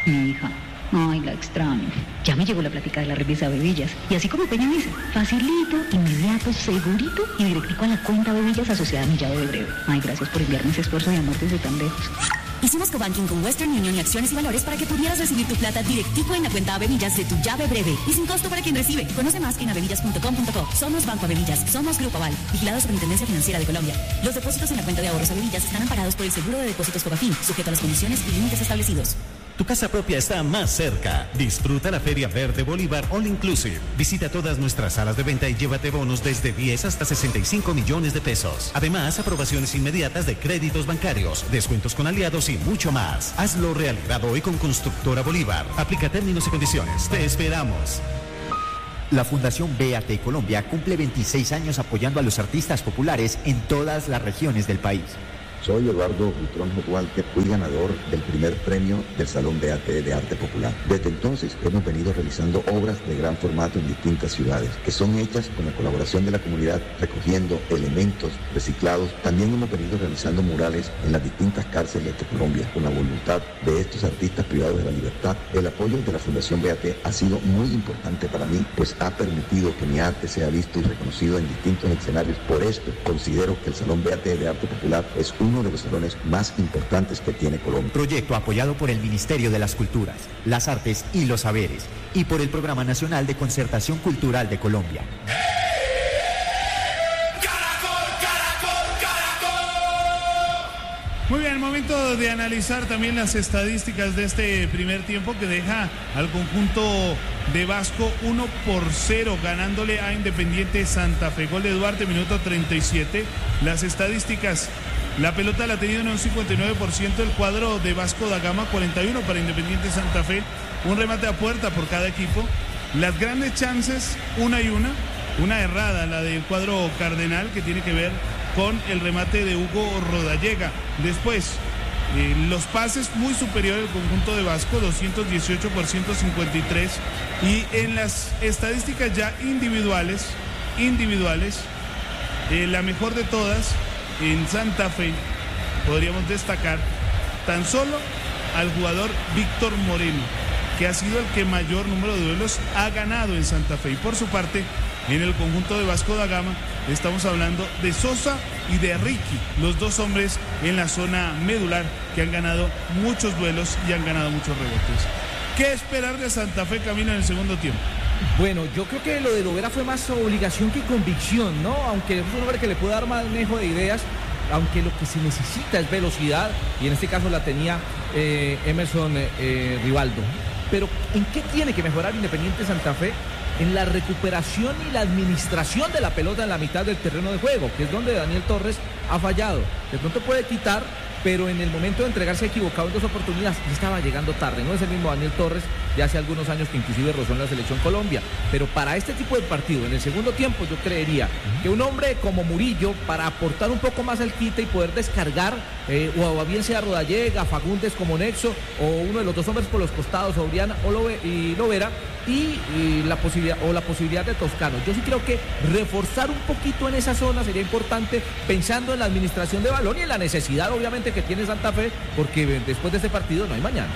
Mi hija. Ay, la extraño. Ya me llegó la plática de la revista Bebillas. Y así como Peña dice, facilito, inmediato, segurito y directico a la cuenta Bebillas asociada a mi llave de breve. Ay, gracias por enviarme ese esfuerzo de amor desde tan lejos. Hicimos cobanking con Western Union y Acciones y Valores para que pudieras recibir tu plata directico en la cuenta Avevillas de tu llave breve y sin costo para quien recibe. Conoce más en avevillas.com.co. Somos Banco Avevillas, somos Grupo Aval, vigilado Superintendencia Financiera de Colombia. Los depósitos en la cuenta de ahorros Avevillas están amparados por el Seguro de Depósitos Cobafin, sujeto a las condiciones y límites establecidos. Tu casa propia está más cerca. Disfruta la Feria Verde Bolívar All Inclusive. Visita todas nuestras salas de venta y llévate bonos desde 10 hasta 65 millones de pesos. Además, aprobaciones inmediatas de créditos bancarios, descuentos con aliados y mucho más. Hazlo realidad hoy con Constructora Bolívar. Aplica términos y condiciones. Te esperamos. La Fundación BAT Colombia cumple 26 años apoyando a los artistas populares en todas las regiones del país. Soy Eduardo Butrón Walker, fui ganador del primer premio del Salón BAT de Arte Popular. Desde entonces hemos venido realizando obras de gran formato en distintas ciudades, que son hechas con la colaboración de la comunidad, recogiendo elementos reciclados. También hemos venido realizando murales en las distintas cárceles de Colombia, con la voluntad de estos artistas privados de la libertad. El apoyo de la Fundación BAT ha sido muy importante para mí, pues ha permitido que mi arte sea visto y reconocido en distintos escenarios. Por esto, considero que el Salón BAT de Arte Popular es uno de los salones más importantes que tiene Colombia. Proyecto apoyado por el Ministerio de las Culturas, las Artes y los Saberes y por el Programa Nacional de Concertación Cultural de Colombia. Muy bien, momento de analizar también las estadísticas de este primer tiempo que deja al conjunto de Vasco 1-0 ganándole a Independiente Santa Fe. Gol de Duarte, minuto 37. Las estadísticas: la pelota la ha tenido en un 59%, el cuadro de Vasco da Gama 41 para Independiente Santa Fe, un remate a puerta por cada equipo. Las grandes chances, una y una errada, la del cuadro cardenal, que tiene que ver con el remate de Hugo Rodallega. Después, los pases muy superiores al conjunto de Vasco, 218 por 153. Y en las estadísticas ya individuales, la mejor de todas, en Santa Fe, podríamos destacar tan solo al jugador Víctor Moreno, que ha sido el que mayor número de duelos ha ganado en Santa Fe. Y por su parte, en el conjunto de Vasco da Gama, estamos hablando de Sosa y de Ricky, los dos hombres en la zona medular que han ganado muchos duelos y han ganado muchos rebotes. ¿Qué esperar de Santa Fe, Camilo, en el segundo tiempo? Bueno, yo creo que lo de Lovera fue más obligación que convicción, ¿no? Aunque es un hombre que le puede dar manejo de ideas, aunque lo que se necesita es velocidad, y en este caso la tenía Emerson Rivaldo. Pero ¿en qué tiene que mejorar Independiente Santa Fe? En la recuperación y la administración de la pelota en la mitad del terreno de juego, que es donde Daniel Torres ha fallado. De pronto puede quitar, pero en el momento de entregarse ha equivocado en dos oportunidades y estaba llegando tarde. No es el mismo Daniel Torres de hace algunos años que inclusive rozó en la selección Colombia. Pero para este tipo de partido, en el segundo tiempo, yo creería que un hombre como Murillo, para aportar un poco más al quite y poder descargar, o bien sea Rodallega, Fagundes como nexo, o uno de los dos hombres por los costados, Oriana y Lovera, y la posibilidad de Toscano. Yo sí creo que reforzar un poquito en esa zona sería importante, pensando en la administración de balón y en la necesidad obviamente que tiene Santa Fe, porque después de este partido no hay mañana.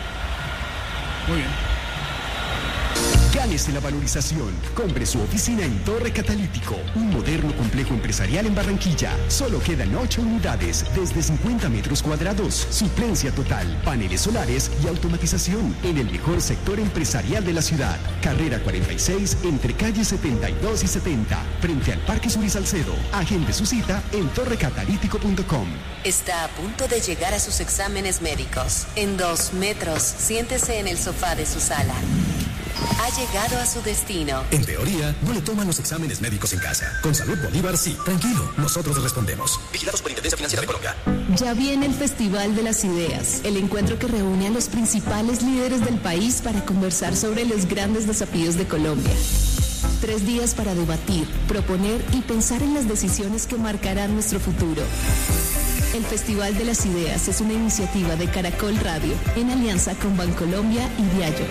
Muy bien. Gánese la valorización. Compre su oficina en Torre Catalítico, un moderno complejo empresarial en Barranquilla. Solo quedan 8 unidades, desde 50 metros cuadrados. Suplencia total, paneles solares y automatización en el mejor sector empresarial de la ciudad. Carrera 46, entre calles 72 y 70, frente al Parque Sur y Salcedo. Agende su cita en torrecatalítico.com. Está a punto de llegar a sus exámenes médicos. En 2 metros, siéntese en el sofá de su sala. Ha llegado a su destino. En teoría, no le toman los exámenes médicos en casa. Con Salud Bolívar, sí. Tranquilo, nosotros respondemos. Vigilados por Intendencia Financiera de Colombia. Ya viene el Festival de las Ideas, el encuentro que reúne a los principales líderes del país para conversar sobre los grandes desafíos de Colombia. 3 días para debatir, proponer y pensar en las decisiones que marcarán nuestro futuro. El Festival de las Ideas es una iniciativa de Caracol Radio, en alianza con Bancolombia y Diallo.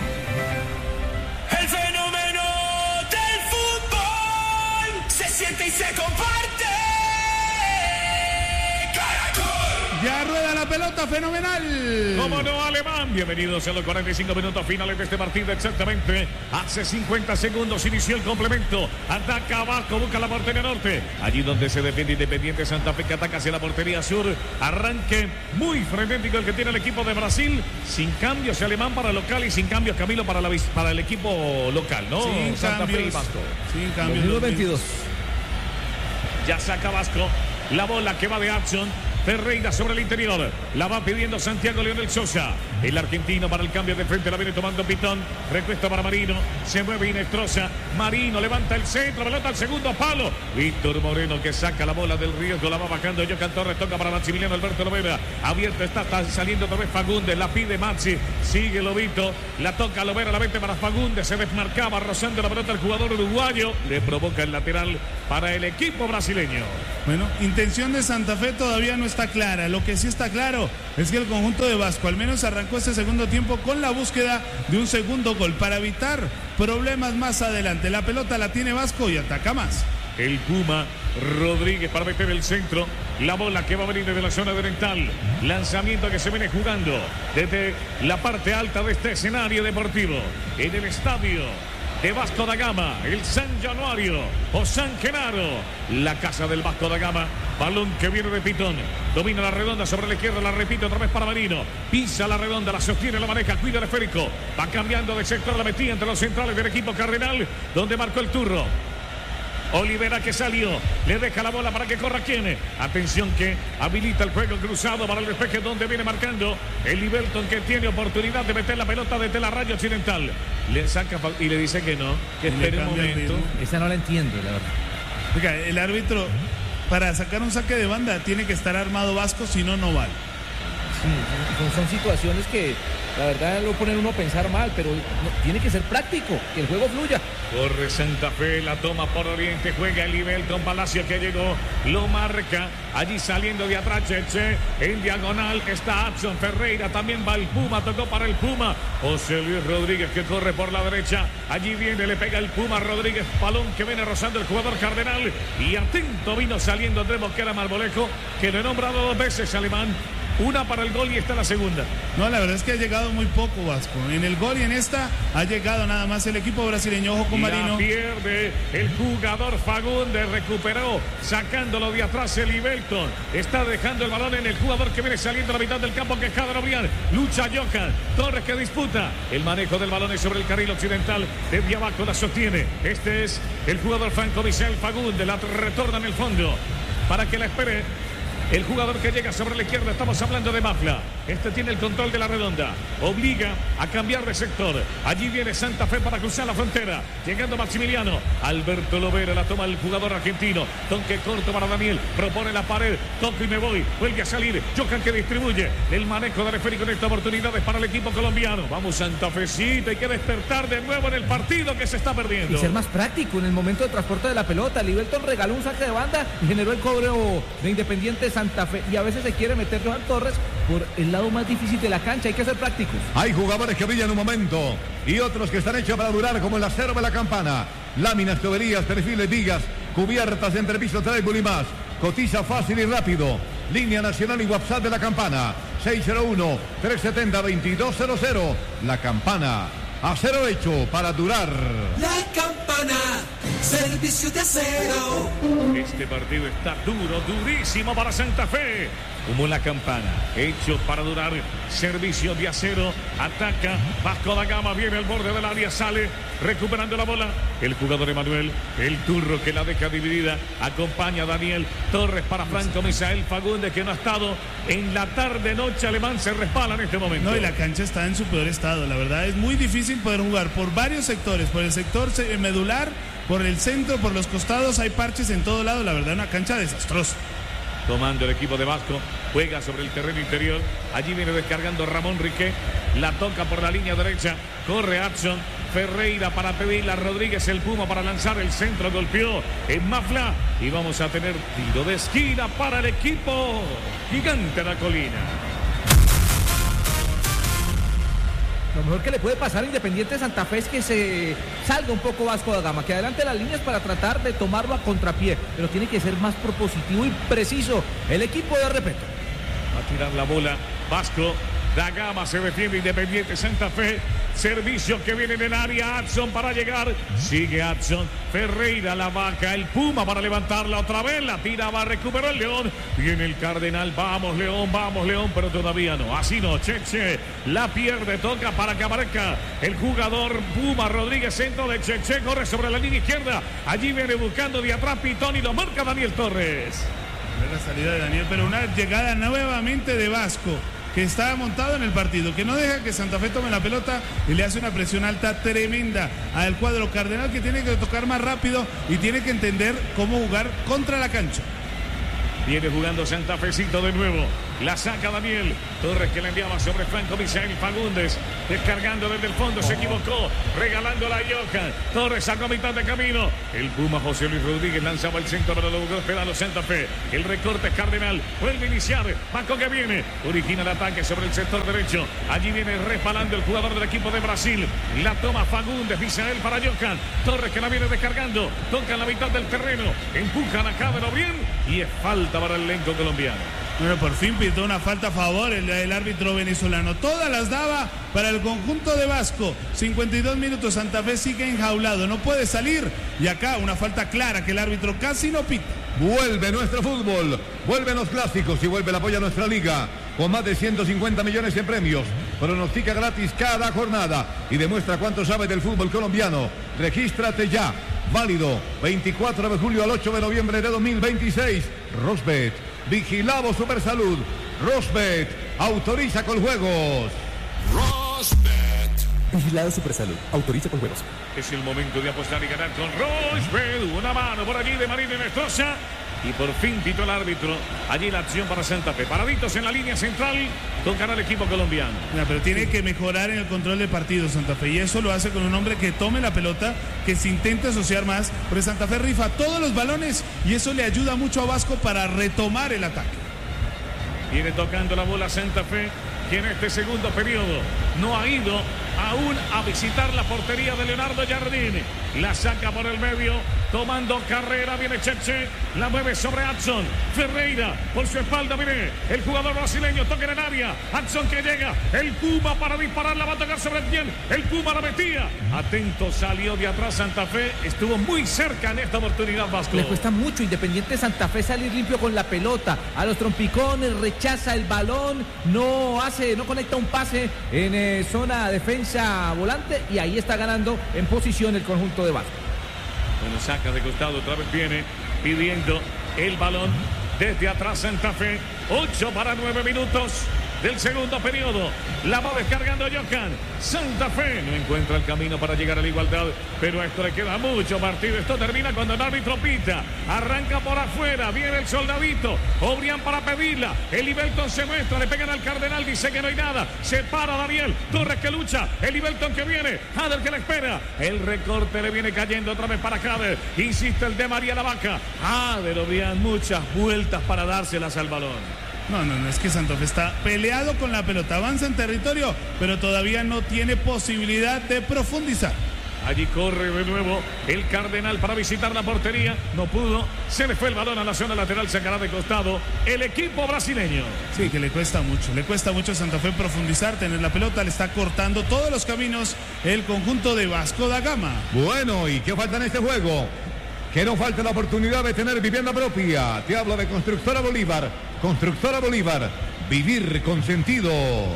El fenómeno del fútbol se siente y se comparte. Caracol. Ya rueda la la pelota, fenomenal. ¿Cómo no, Alemán? Bienvenidos a los 45 minutos finales de este partido. Exactamente hace 50 segundos inició el complemento. Ataca abajo, busca la portería norte. Allí donde se defiende Independiente Santa Fe, que ataca hacia la portería sur. Arranque muy frenético el que tiene el equipo de Brasil. Sin cambios Alemán para local y sin cambios Camilo para el equipo local, ¿no? Sin Santa cambios, Fe y Vasco. Sin cambios. 2022. Ya saca Vasco. La bola que va de Action. Ferreira sobre el interior. La va pidiendo Santiago Leonel Sosa. El argentino para el cambio de frente. La viene tomando Pitón. Recuesta para Marino. Se mueve Inestrosa. Marino levanta el centro. Pelota al segundo palo. Víctor Moreno que saca la bola del riesgo. La va bajando. Jocan Torres toca para Maximiliano Alberto Lovera. Abierto está saliendo otra vez Fagundes. La pide Maxi. Sigue Lobito. La toca Lovera. La vete para Fagundes. Se desmarcaba rozando la pelota el jugador uruguayo. Le provoca el lateral para el equipo brasileño. Bueno, intención de Santa Fe todavía no está clara. Lo que sí está claro es que el conjunto de Vasco al menos arrancó este segundo tiempo con la búsqueda de un segundo gol para evitar problemas más adelante. La pelota la tiene Vasco y ataca más. El Puma Rodríguez para meter el centro. La bola que va a venir desde la zona oriental. Lanzamiento que se viene jugando desde la parte alta de este escenario deportivo. En el estadio de Vasco da Gama, el San Januario o San Genaro, la casa del Vasco da Gama. Balón que viene de Pitón, domina la redonda sobre la izquierda, la repite otra vez para Marino, pisa la redonda, la sostiene, la maneja, cuida el esférico, va cambiando de sector, la metía entre los centrales del equipo cardenal, donde marcó el turno. Olivera que salió, le deja la bola para que corra quien. Atención que habilita el juego cruzado para el despeje donde viene marcando el Liberton, que tiene oportunidad de meter la pelota desde la raya occidental. Le saca y le dice que no, que espere un momento. Esa no la entiendo, la verdad. Oiga, el árbitro para sacar un saque de banda tiene que estar armado Vasco, si no, no vale. Sí, son situaciones que la verdad lo ponen uno a pensar mal, pero tiene que ser práctico, que el juego fluya. Corre Santa Fe, la toma por Oriente, juega el Ibelton Palacio que llegó, lo marca, allí saliendo de atrás Cheche, en diagonal está Adson Ferreira, también va el Puma, tocó para el Puma, José Luis Rodríguez que corre por la derecha, allí viene, le pega el Puma Rodríguez, balón que viene rozando el jugador cardenal, y atento vino saliendo Andrés Mosquera Marmolejo, que lo he nombrado 2 veces Alemán. Una para el gol y esta la segunda. No, la verdad es que ha llegado muy poco Vasco. En el gol y en esta ha llegado nada más el equipo brasileño. Ojo con Marino. La pierde el jugador Fagundes, recuperó sacándolo de atrás el Ibelton. Está dejando el balón en el jugador que viene saliendo a la mitad del campo, que es Jadro Brian. Lucha Johan Torres que disputa. El manejo del balón es sobre el carril occidental. Desde abajo la sostiene. Este es el jugador Franco Michel Fagundes. La retorna en el fondo para que la espere el jugador que llega sobre la izquierda. Estamos hablando de Mafla. Este tiene el control de la redonda. Obliga a cambiar de sector. Allí viene Santa Fe para cruzar la frontera. Llegando Maximiliano. Alberto Lovera la toma el jugador argentino. Toque corto para Daniel. Propone la pared. Toque y me voy. Vuelve a salir. Johan que distribuye. El manejo de esférico en esta oportunidad es para el equipo colombiano. Vamos Santa Fecita. Hay que despertar de nuevo en el partido que se está perdiendo. Y ser más práctico en el momento de transporte de la pelota. Liberton regaló un saque de banda y generó el cobro de Independiente Santa Fe, y a veces se quiere meter Johan Torres por el lado más difícil de la cancha. Hay que ser prácticos. Hay jugadores que brillan un momento y otros que están hechos para durar, como el acero de la campana. Láminas, tuberías, perfiles, vigas, cubiertas entre piso, trébol y más. Cotiza fácil y rápido. Línea nacional y WhatsApp de la campana 601-370-2200. La campana, acero hecho para durar. La campana, servicio de acero. Este partido está duro, durísimo para Santa Fe. Como la campana, hecho para durar, servicio de acero, ataca, Vasco da Gama, viene al borde del área, sale, recuperando la bola, el jugador Emanuel, el turro que la deja dividida, acompaña a Daniel Torres para Franco Misael Fagundes, que no ha estado en la tarde-noche. Alemán se respala en este momento. No, y la cancha está en su peor estado, la verdad es muy difícil poder jugar por varios sectores, por el sector medular, por el centro, por los costados, hay parches en todo lado, la verdad una cancha desastrosa. Tomando el equipo de Vasco, juega sobre el terreno interior, allí viene descargando Ramón Riquet, la toca por la línea derecha, corre Adson Ferreira para pedirla a Rodríguez, el Puma para lanzar el centro, golpeó en Mafla y vamos a tener tiro de esquina para el equipo Gigante de la Colina. Lo mejor que le puede pasar a Independiente Santa Fe es que se salga un poco Vasco da Gama, que adelante las líneas para tratar de tomarlo a contrapié, pero tiene que ser más propositivo y preciso el equipo de Repeto. Va a tirar la bola Vasco da Gama, se defiende Independiente Santa Fe. Servicio que viene en el área. Adson para llegar. Sigue Adson. Ferreira, la vaca, el Puma para levantarla otra vez. La tira, va a recuperar el León. Viene el Cardenal. Vamos León, pero todavía no. Así no. Cheche la pierde. Toca para que aparezca el jugador Puma Rodríguez. Centro de Cheche. Corre sobre la línea izquierda. Allí viene buscando de atrás Pitón y lo marca Daniel Torres. La salida de Daniel, pero una llegada nuevamente de Vasco, que está montado en el partido, que no deja que Santa Fe tome la pelota y le hace una presión alta tremenda al cuadro cardenal, que tiene que tocar más rápido y tiene que entender cómo jugar contra la cancha. Viene jugando Santa Fecito de nuevo. La saca Daniel Torres, que le enviaba sobre Franco Misael Fagundes. Descargando desde el fondo, se equivocó. Regalándola a Johan. Torres sacó a mitad de camino. El Puma José Luis Rodríguez lanzaba el centro, pero lo logró esperar a Santa Fe. El recorte es Cardenal. Vuelve a iniciar. Vasco que viene. Origina el ataque sobre el sector derecho. Allí viene respalando el jugador del equipo de Brasil. La toma Fagundes. Misael para Johan. Torres que la viene descargando. Toca en la mitad del terreno. Empujan a Cabero bien. Y es falta para el elenco colombiano. Bueno, por fin pitó una falta a favor el árbitro venezolano. Todas las daba para el conjunto de Vasco. 52 minutos, Santa Fe sigue enjaulado, no puede salir. Y acá una falta clara que el árbitro casi no pita. Vuelve nuestro fútbol, vuelven los clásicos y vuelve el apoyo a nuestra liga. Con más de 150 millones en premios. Pronostica gratis cada jornada y demuestra cuánto sabe del fútbol colombiano. Regístrate ya. Válido 24 de julio al 8 de noviembre de 2026. Rosbet. Vigilado Supersalud. Rosbet. Autoriza con juegos. Rosbet. Vigilado Supersalud. Autoriza con juegos. Es el momento de apostar y ganar con Rosbet. Una mano por allí de Marín Inestrosa. Y por fin pitó el árbitro. Allí la acción para Santa Fe. Paraditos en la línea central. Tocará el equipo colombiano. Mira, pero tiene que mejorar en el control de partido Santa Fe. Y eso lo hace con un hombre que tome la pelota, que se intente asociar más. Porque Santa Fe rifa todos los balones y eso le ayuda mucho a Vasco para retomar el ataque. Viene tocando la bola Santa Fe, que en este segundo periodo no ha ido aún a visitar la portería de Leonardo Jardín. La saca por el medio, tomando carrera, viene Cheche, la mueve sobre Adson. Ferreira, por su espalda, viene el jugador brasileño, toca en el área. Adson que llega, el Puma para disparar, la va a tocar sobre el pie. El Puma la metía. Atento, salió de atrás Santa Fe, estuvo muy cerca en esta oportunidad Vasco. Le cuesta mucho Independiente Santa Fe salir limpio con la pelota. A los trompicones, rechaza el balón, no conecta un pase en zona defensa volante y ahí está ganando en posición el conjunto de Vasco. Bueno, saca de costado, otra vez viene pidiendo el balón desde atrás Santa Fe. 8 para 9 minutos del segundo periodo. La va descargando Johan. Santa Fe no encuentra el camino para llegar a la igualdad, pero a esto le queda mucho partido. Esto termina cuando el árbitro pita. Arranca por afuera, viene el soldadito. Obrián para pedirla. El Ibelton se muestra, le pegan al Cardenal, dice que no hay nada. Se para Daniel Torres que lucha. El Ibelton que viene. Jader que le espera. El recorte le viene cayendo otra vez para Jader. Insiste el de María la Vaca. Jader, Obrián, muchas vueltas para dárselas al balón. No, es que Santa Fe está peleado con la pelota, avanza en territorio, pero todavía no tiene posibilidad de profundizar. Allí corre de nuevo el Cardenal para visitar la portería, no pudo, se le fue el balón a la zona lateral, sacará de costado el equipo brasileño. Sí, que le cuesta mucho a Santa Fe profundizar, tener la pelota, le está cortando todos los caminos el conjunto de Vasco da Gama. Bueno, ¿y qué falta en este juego? Que no falte la oportunidad de tener vivienda propia. Te hablo de Constructora Bolívar. Constructora Bolívar. Vivir con sentido.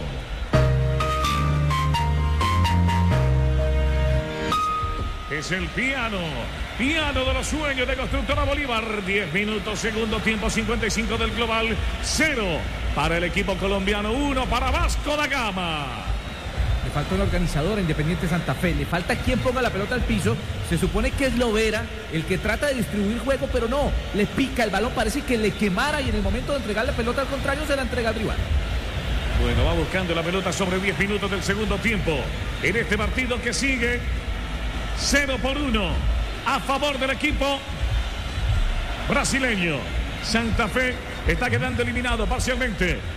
Es el piano de los sueños de Constructora Bolívar. 10 minutos, segundo tiempo, 55 del global. 0 para el equipo colombiano, 1 para Vasco da Gama. Le falta un organizador a Independiente Santa Fe, le falta quien ponga la pelota al piso. Se supone que es Lovera el que trata de distribuir juego, pero no, le pica el balón, parece que le quemara y en el momento de entregar la pelota al contrario se la entrega al rival. Bueno, va buscando la pelota sobre 10 minutos del segundo tiempo. En este partido que sigue, 0-1 a favor del equipo brasileño. Santa Fe está quedando eliminado parcialmente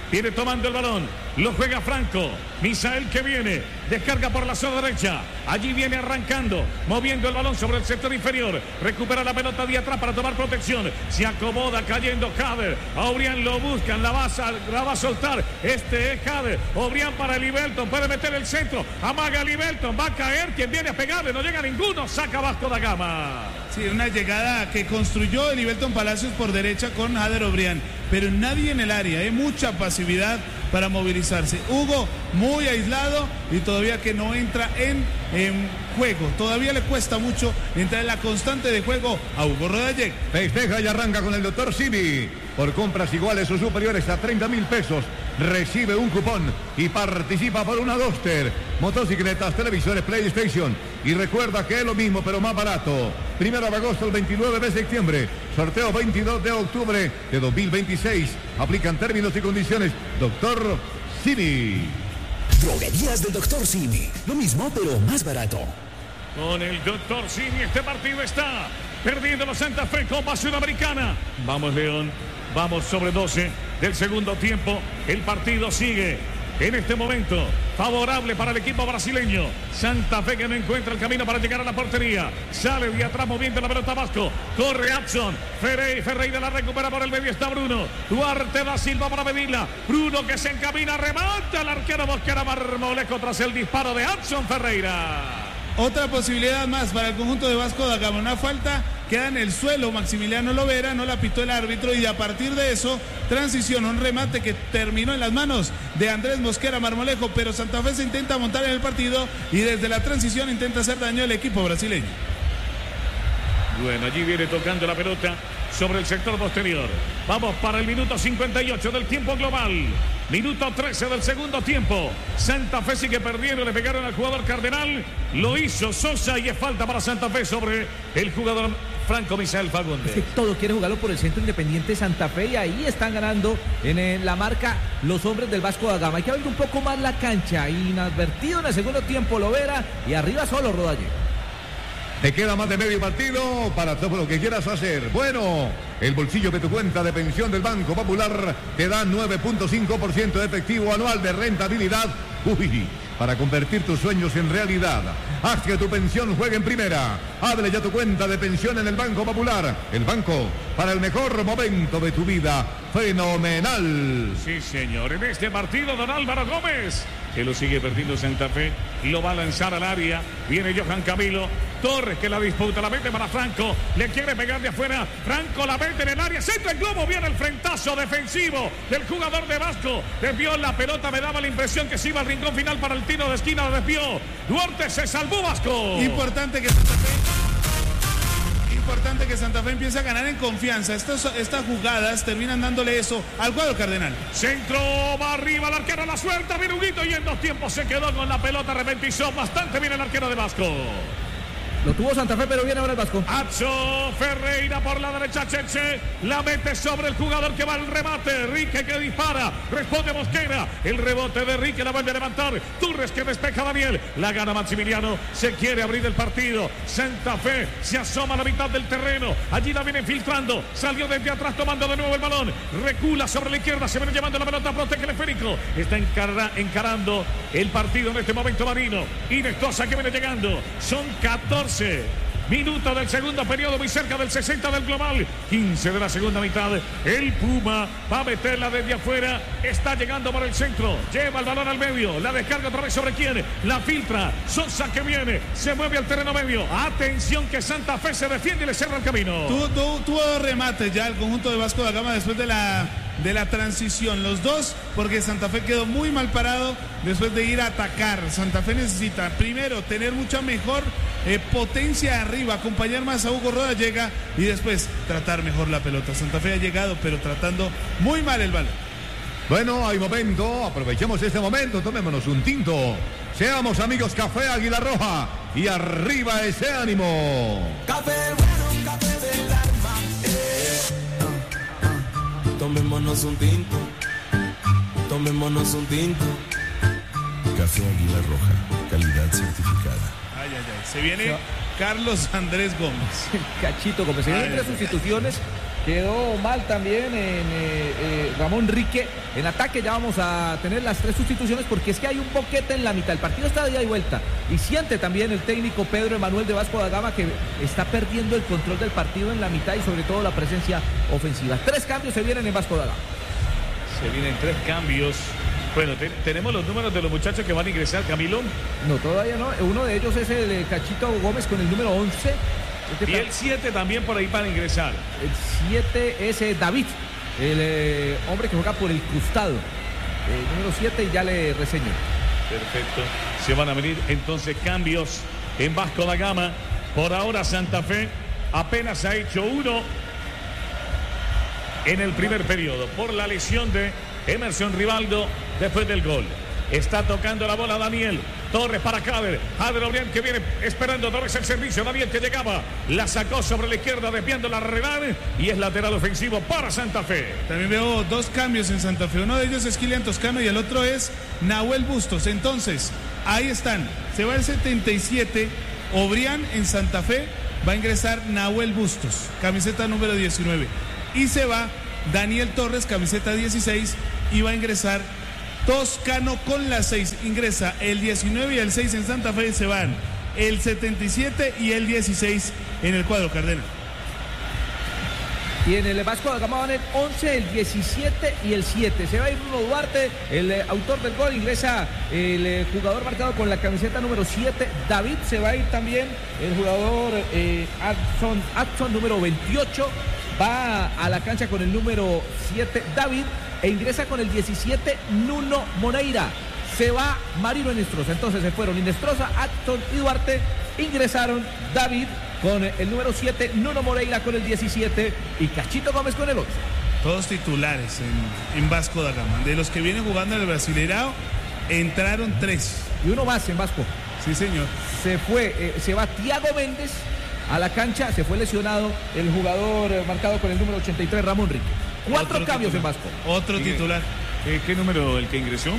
Viene tomando el balón. Lo juega Franco. Misael que viene. Descarga por la zona derecha. Allí viene arrancando. Moviendo el balón sobre el sector inferior. Recupera la pelota de atrás para tomar protección. Se acomoda cayendo Jader. A Obrián lo buscan. La va a soltar. Este es Jader. Obrián para Libelton. Puede meter el centro. Amaga Libelton. Va a caer. Quien viene a pegarle. No llega ninguno. Saca Vasco da Gama. Sí, una llegada que construyó Libelton Palacios por derecha con Jader Obrián. Pero nadie en el área. Hay mucha pasividad para movilizarse. Hugo muy aislado y todavía que no entra en juego. Todavía le cuesta mucho entrar en la constante de juego a Hugo Rodallega. Festeja y arranca con el doctor Simi. Por compras iguales o superiores a 30.000 pesos, recibe un cupón y participa por una Duster, motocicletas, televisores, PlayStation. Y recuerda que es lo mismo, pero más barato. 1 de agosto al 29 de septiembre. Sorteo 22 de octubre de 2026. Aplican términos y condiciones. Doctor Simi. Droguerías del Doctor Simi. Lo mismo, pero más barato. Con el Doctor Simi este partido está perdiendo los Santa Fe, Copa Sudamericana. Vamos, León. Vamos sobre 12 del segundo tiempo. El partido sigue en este momento favorable para el equipo brasileño. Santa Fe que no encuentra el camino para llegar a la portería. Sale de atrás moviendo la pelota Vasco. Corre Adson. Ferreira la recupera por el medio. Está Bruno. Duarte da Silva para medirla. Bruno que se encamina. Remata el arquero Mosquera Marmolejo tras el disparo de Adson Ferreira. Otra posibilidad más para el conjunto de Vasco da Gama. Una falta queda en el suelo. Maximiliano Lovera no la pitó el árbitro y a partir de eso, transición, un remate que terminó en las manos de Andrés Mosquera Marmolejo, pero Santa Fe se intenta montar en el partido y desde la transición intenta hacer daño al equipo brasileño. Bueno, allí viene tocando la pelota sobre el sector posterior. Vamos para el minuto 58 del tiempo global. Minuto 13 del segundo tiempo. Santa Fe sigue perdiendo. Le pegaron al jugador Cardenal. Lo hizo Sosa y es falta para Santa Fe sobre el jugador Franco Misael Fagundes. Es que todo quiere jugarlo por el centro Independiente Santa Fe y ahí están ganando en la marca los hombres del Vasco da Gama. Hay que abrir un poco más la cancha. Inadvertido en el segundo tiempo Lovera y arriba solo Rodallega. Te queda más de medio partido para todo lo que quieras hacer. Bueno, el bolsillo de tu cuenta de pensión del Banco Popular te da 9.5% de efectivo anual de rentabilidad. Uy, para convertir tus sueños en realidad. Haz que tu pensión juegue en primera. Abre ya tu cuenta de pensión en el Banco Popular. El banco para el mejor momento de tu vida. Fenomenal. Sí, señor. En este partido, don Álvaro Gómez, que lo sigue perdiendo Santa Fe, y lo va a lanzar al área. Viene Johan Camilo Torres que la disputa, la mete para Franco, le quiere pegar de afuera, Franco la mete en el área, centra el globo, viene el frentazo defensivo del jugador de Vasco, desvió la pelota, me daba la impresión que se iba al rincón final para el tiro de esquina, lo desvió, Duarte se salvó Vasco. Importante que Santa Fe empiece a ganar en confianza. Estas jugadas terminan dándole eso al cuadro Cardenal. Centro, va arriba el arquero, la suelta, viene Huguito y en 2 tiempos se quedó con la pelota, arrepentizó bastante bien el arquero de Vasco. Lo tuvo Santa Fe, pero viene ahora el Vasco. Adson Ferreira por la derecha, Cheche. La mete sobre el jugador que va al remate. Rique que dispara. Responde Mosquera. El rebote de Rique la vuelve a levantar. Torres que despeja a Daniel. La gana Maximiliano. Se quiere abrir el partido. Santa Fe se asoma a la mitad del terreno. Allí la viene filtrando. Salió desde atrás tomando de nuevo el balón. Recula sobre la izquierda. Se viene llevando la pelota. Protege el esférico. Está encarando el partido en este momento Marino. Inestosa que viene llegando. Son 14 minutos del segundo periodo, muy cerca del 60 del global, 15 de la segunda mitad. El Puma va a meterla desde afuera, está llegando por el centro, lleva el balón al medio, la descarga otra vez sobre quién, la filtra, Sosa que viene, se mueve al terreno medio, atención que Santa Fe se defiende y le cierra el camino. Tuvo remates ya el conjunto de Vasco da Gama después de la transición, los dos, porque Santa Fe quedó muy mal parado después de ir a atacar. Santa Fe necesita primero tener mucha mejor potencia arriba, acompañar más a Hugo Rodallega y después tratar mejor la pelota. Santa Fe ha llegado pero tratando muy mal el balón. Bueno, hay momento, aprovechemos este momento, tomémonos un tinto. Seamos amigos Café Águila Roja y arriba ese ánimo. Café bueno, café del alma. Tomémonos un tinto. Tomémonos un tinto. Café Águila Roja, calidad certificada. Ay, ay, ay. Se viene Carlos Andrés Gómez. Cachito Gómez. Se vienen 3 sustituciones Quedó mal también Ramón Rique. En ataque ya vamos a tener las 3 sustituciones porque es que hay un boquete en la mitad. El partido está de ida y vuelta. Y siente también el técnico Pedro Emanuel de Vasco da Gama que está perdiendo el control del partido en la mitad y sobre todo la presencia ofensiva. 3 cambios se vienen en Vasco da Gama. Se vienen 3 cambios. Bueno, tenemos los números de los muchachos que van a ingresar, Camilo. No, todavía no. Uno de ellos es el Cachito Gómez con el número 11. Y el 7 también por ahí para ingresar. El 7 es David, el hombre que juega por el costado. El número 7 ya le reseño. Perfecto. Se van a venir entonces cambios en Vasco da Gama. Por ahora Santa Fe apenas ha hecho 1 en el primer periodo por la lesión de Emerson Rivaldo después del gol. Está tocando la bola Daniel Torres para Jader Obrián que viene esperando Torres el servicio. Daniel que llegaba, la sacó sobre la izquierda desviando la rival y es lateral ofensivo para Santa Fe. También veo 2 cambios en Santa Fe. Uno de ellos es Kilian Toscano y el otro es Nahuel Bustos. Entonces, ahí están. Se va el 77, Obrián en Santa Fe. Va a ingresar Nahuel Bustos, camiseta número 19. Y se va Daniel Torres, camiseta 16. Y va a ingresar Toscano con la 6, ingresa el 19 y el 6 en Santa Fe, se van el 77 y el 16 en el cuadro cardenal. Y en el Vasco da Gama van el 11, el 17 y el 7. Se va a ir Bruno Duarte, el autor del gol, ingresa el jugador marcado con la camiseta número 7, David. Se va a ir también el jugador Adson número 28. Va a la cancha con el número 7, David. E ingresa con el 17, Nuno Moreira. Se va Marino Inestrosa. Entonces se fueron Inestrosa, Acton y Duarte. Ingresaron David con el número 7, Nuno Moreira con el 17 y Cachito Gómez con el 8. Todos titulares en Vasco da Gama. De los que vienen jugando en el Brasileirao, entraron 3. Y uno más en Vasco. Sí, señor. Se va Thiago Méndez a la cancha. Se fue lesionado el jugador marcado con el número 83, Ramón Rique. 4 cambios en Vasco. Otro titular. ¿Qué número el que ingresó?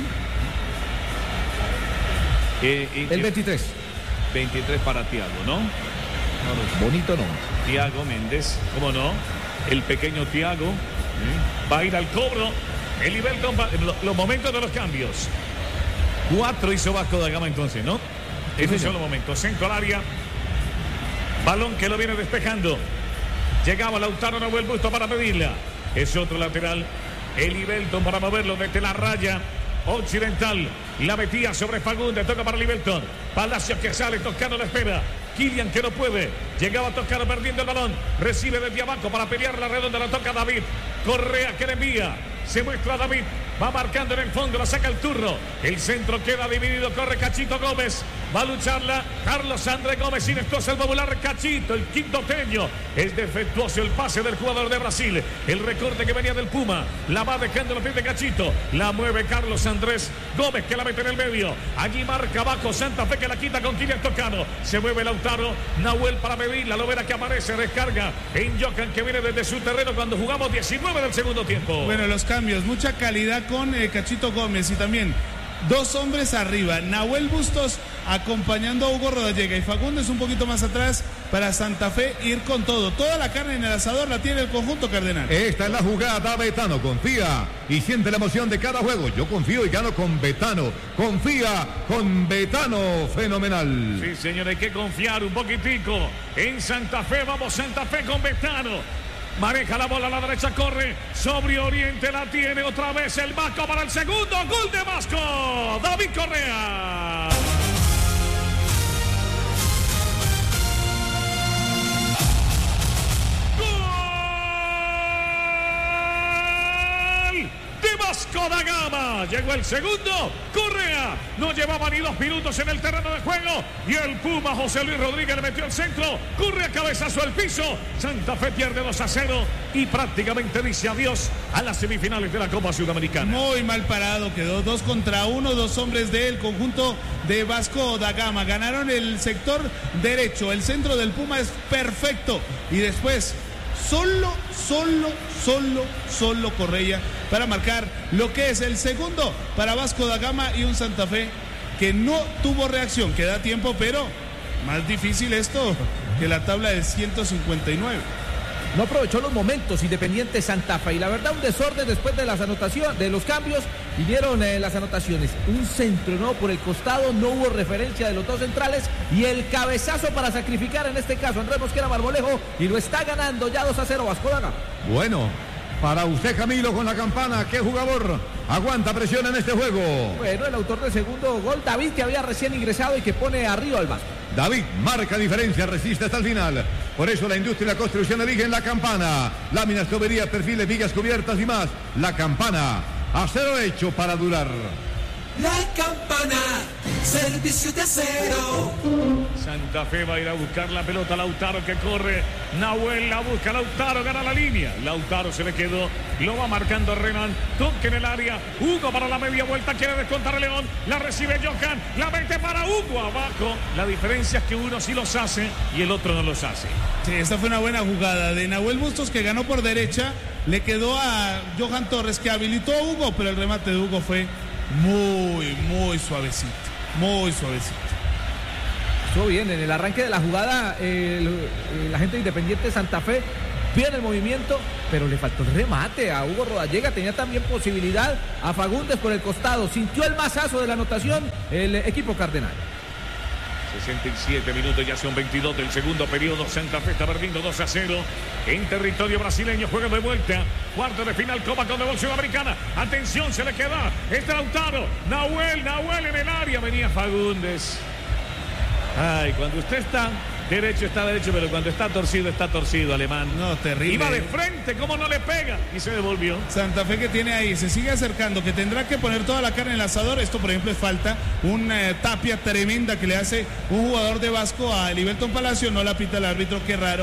El 23. 23 para Thiago, ¿no? Bonito no. Thiago Méndez, ¿cómo no? El pequeño Thiago va a ir al cobro. El Ibelton los momentos de los cambios. 4 hizo Vasco da Gama entonces, ¿no? Esos son los momentos. Centro al área. Balón que lo viene despejando. Llegaba Lautaro, no vuelve Busto para pedirla. Es otro lateral. El Ibelton para moverlo desde la raya occidental. La metía sobre Fagundes. Toca para el Ibelton. Palacios que sale, Toscano la espera. Kilian que no puede. Llegaba Toscano perdiendo el balón. Recibe desde abajo para pelear la redonda. La toca David. Correa que le envía. Se muestra David. Va marcando en el fondo. La saca el turno. El centro queda dividido. Corre Cachito Gómez. Va a lucharla Carlos André Gómez. Inestrosa el popular Cachito. El quintoteño. Es defectuoso el pase del jugador de Brasil. El recorte que venía del Puma. La va dejando los pies de Cachito. La mueve Carlos Andrés Gómez que la mete en el medio. Allí marca abajo Santa Fe que la quita con Kilian Toscano. Se mueve Lautaro. Nahuel para medirla. Lo verá que aparece. Descarga en Jocan que viene desde su terreno cuando jugamos 19 del segundo tiempo. Bueno, los cambios. Mucha calidad con Cachito Gómez y también 2 hombres arriba. Nahuel Bustos acompañando a Hugo Rodallega y Fagundes un poquito más atrás para Santa Fe ir con todo. Toda la carne en el asador la tiene el conjunto cardenal. Esta es la jugada. Betano confía y siente la emoción de cada juego. Yo confío y gano con Betano. Confía con Betano. Fenomenal. Sí, señor, hay que confiar un poquitico en Santa Fe. Vamos Santa Fe con Betano. Maneja la bola a la derecha, corre sobre Oriente, la tiene otra vez el Vasco para el segundo gol de Vasco. David Correa. Gol de Vasco da Gama. Llegó el segundo. Correa no llevaba ni 2 minutos en el terreno de juego y el Puma José Luis Rodríguez le metió el centro. Correa cabezazo al piso. Santa Fe pierde 2-0 y prácticamente dice adiós a las semifinales de la Copa Sudamericana. Muy mal parado quedó. 2 contra 1. 2 hombres del conjunto de Vasco da Gama. Ganaron el sector derecho. El centro del Puma es perfecto y después solo Correa para marcar lo que es el segundo para Vasco da Gama y un Santa Fe que no tuvo reacción, que da tiempo, pero más difícil esto que la tabla del 159. No aprovechó los momentos Independiente Santa Fe. Y la verdad, un desorden después de las anotaciones, de los cambios. Vinieron las anotaciones. Un centro, ¿no? Por el costado, no hubo referencia de los dos centrales. Y el cabezazo para sacrificar, en este caso, Andrés Mosquera Marmolejo. Y lo está ganando ya 2-0 Vasco da Gama. Bueno, para usted, Camilo, con la campana, ¿qué jugador aguanta presión en este juego? Bueno, el autor del segundo gol, David, que había recién ingresado y que pone arriba al Vasco. David marca diferencia, resiste hasta el final. Por eso la industria y la construcción eligen la campana. Láminas, tuberías, perfiles, vigas cubiertas y más. La campana, acero hecho para durar. La campana, servicio de acero. Santa Fe va a ir a buscar la pelota. Lautaro que corre. Nahuel la busca. Lautaro gana la línea. Lautaro se le quedó. Lo va marcando Renan. Toque en el área. Hugo para la media vuelta. Quiere descontar a León. La recibe Johan. La mete para Hugo abajo. La diferencia es que uno sí los hace y el otro no los hace. Sí, esta fue una buena jugada de Nahuel Bustos, que ganó por derecha. Le quedó a Johan Torres, que habilitó a Hugo, pero el remate de Hugo fue muy suavecito, muy suavecito. Estuvo bien, en el arranque de la jugada, la gente de Independiente Santa Fe bien el movimiento, pero le faltó el remate a Hugo Rodallega. Tenía también posibilidad a Fagundes por el costado, sintió el mazazo de la anotación el equipo cardenal. 67 minutos, ya son 22 del segundo periodo. Santa Fe está perdiendo 2-0 en territorio brasileño. Juega de vuelta, cuarto de final, Copa Conmebol Sudamericana. Atención, se le queda este Lautaro. Nahuel en el área. Venía Fagundes. Ay, cuando usted está derecho, pero cuando está torcido, Alemán. No, terrible. Iba de frente, ¿cómo no le pega? Y se devolvió. Santa Fe, que tiene ahí, se sigue acercando, que tendrá que poner toda la carne en el asador. Esto, por ejemplo, es falta. Una tapia tremenda que le hace un jugador de Vasco a Elivelton Palacio. No la pita el árbitro, qué raro.